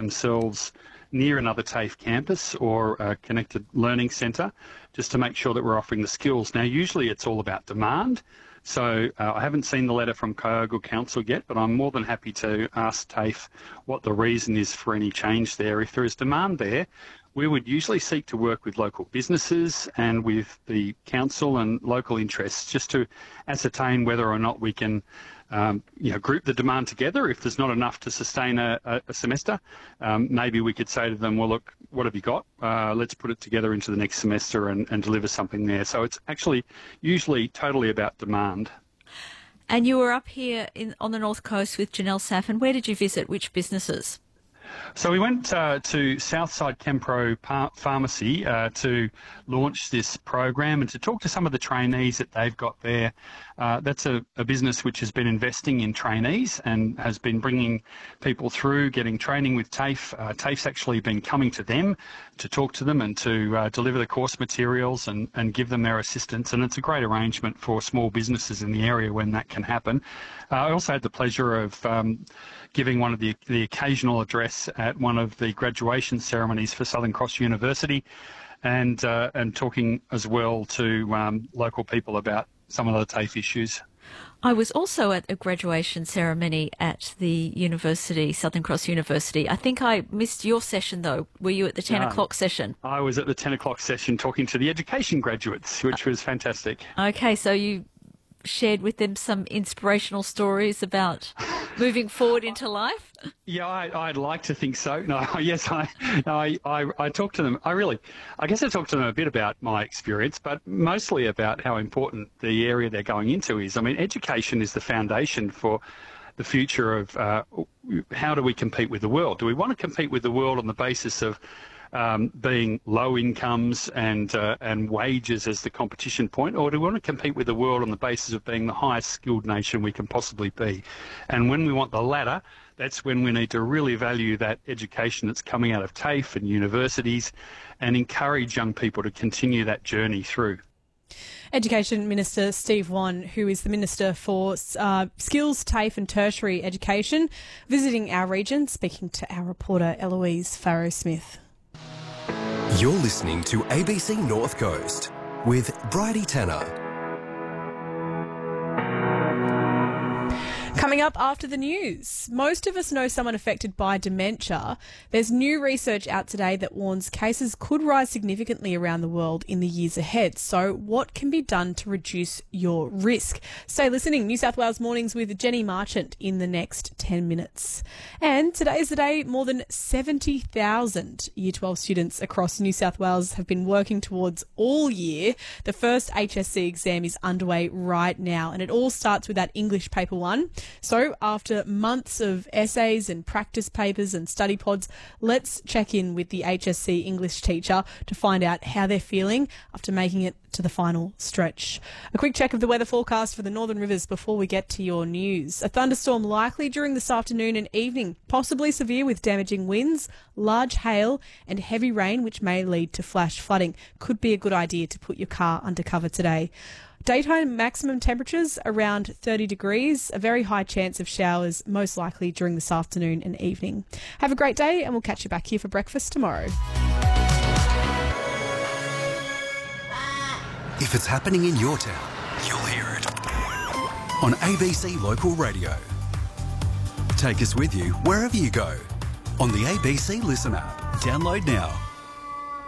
themselves near another TAFE campus or a connected learning centre, just to make sure that we're offering the skills. Now, usually it's all about demand. So I haven't seen the letter from Kyogle Council yet, but I'm more than happy to ask TAFE what the reason is for any change there. If there is demand there, we would usually seek to work with local businesses and with the council and local interests just to ascertain whether or not we can group the demand together. If there's not enough to sustain a semester, maybe we could say to them, well, look, what have you got? Let's put it together into the next semester and deliver something there. So it's actually usually totally about demand. And you were up here on the North Coast with Janelle Saffin. Where did you visit? Which businesses? So we went to Southside Kempro Pharmacy to launch this program and to talk to some of the trainees that they've got there. That's a business which has been investing in trainees and has been bringing people through, getting training with TAFE. TAFE's actually been coming to them to talk to them and to deliver the course materials and give them their assistance. And it's a great arrangement for small businesses in the area when that can happen. I also had the pleasure of giving one of the occasional address at one of the graduation ceremonies for Southern Cross University, and talking as well to local people about some of the TAFE issues. I was also at a graduation ceremony at the university, Southern Cross University. I think I missed your session though. Were you at the 10 o'clock session? I was at the 10 o'clock session talking to the education graduates, which was fantastic. Okay, so you shared with them some inspirational stories about moving forward into life? Yeah, I'd like to think so. I talked to them. I guess I talked to them a bit about my experience, but mostly about how important the area they're going into is. I mean, education is the foundation for the future of how do we compete with the world? Do we want to compete with the world on the basis of being low incomes and wages as the competition point, or do we want to compete with the world on the basis of being the highest skilled nation we can possibly be? And when we want the latter, that's when we need to really value that education that's coming out of TAFE and universities and encourage young people to continue that journey through. Education Minister Steve Wan, who is the Minister for Skills, TAFE and Tertiary Education, visiting our region, speaking to our reporter Eloise Farrow-Smith. You're listening to ABC North Coast with Bridie Tanner. Coming up after the news, most of us know someone affected by dementia. There's new research out today that warns cases could rise significantly around the world in the years ahead. So what can be done to reduce your risk? Stay listening. New South Wales Mornings with Jenny Marchant in the next 10 minutes. And today is the day more than 70,000 Year 12 students across New South Wales have been working towards all year. The first HSC exam is underway right now, and it all starts with that English paper 1. So after months of essays and practice papers and study pods, let's check in with the HSC English teacher to find out how they're feeling after making it to the final stretch. A quick check of the weather forecast for the Northern Rivers before we get to your news. A thunderstorm likely during this afternoon and evening, possibly severe with damaging winds, large hail and heavy rain which may lead to flash flooding. Could be a good idea to put your car under cover today. Daytime maximum temperatures around 30 degrees, a very high chance of showers, most likely during this afternoon and evening. Have a great day and we'll catch you back here for breakfast tomorrow. If it's happening in your town, you'll hear it on ABC Local Radio. Take us with you wherever you go on the ABC Listen app. Download now.